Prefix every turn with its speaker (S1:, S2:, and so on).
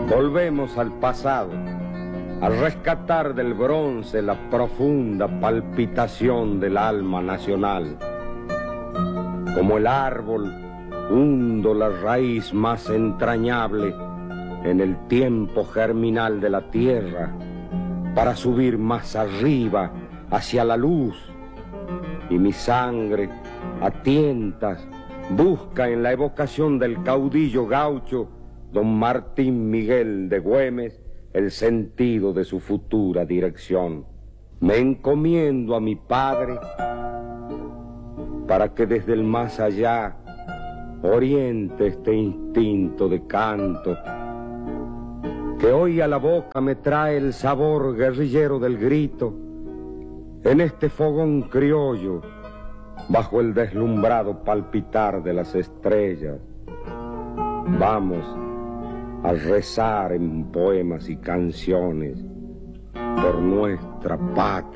S1: Volvemos al pasado, a rescatar del bronce la profunda palpitación del alma nacional. Como el árbol, hundo la raíz más entrañable en el tiempo germinal de la tierra para subir más arriba hacia la luz, y mi sangre a tientas busca en la evocación del caudillo gaucho don Martín Miguel de Güemes el sentido de su futura dirección. Me encomiendo a mi padre para que desde el más allá oriente este instinto de canto que hoy a la boca me trae el sabor guerrillero del grito en este fogón criollo bajo el deslumbrado palpitar de las estrellas. Vamos a rezar en poemas y canciones por nuestra patria.